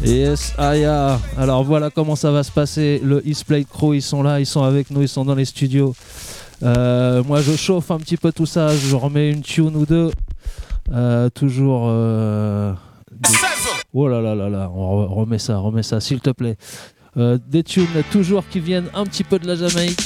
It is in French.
Yes, Aya. Alors voilà comment ça va se passer. Le Eastplate Crew, ils sont là, ils sont avec nous, ils sont dans les studios. Moi, je chauffe un petit peu tout ça. Je remets une tune ou deux. Toujours. Oh là là là là, on remet ça, s'il te plaît. Des tunes toujours qui viennent un petit peu de la Jamaïque.